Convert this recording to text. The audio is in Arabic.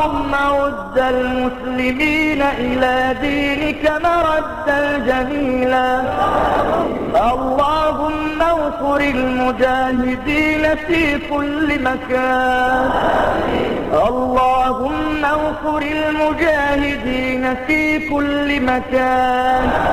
اللهم رد المسلمين إلى دينك مردا جميلا. اللهم انصر المجاهدين في كل مكان. اللهم انصر المجاهدين في كل مكان.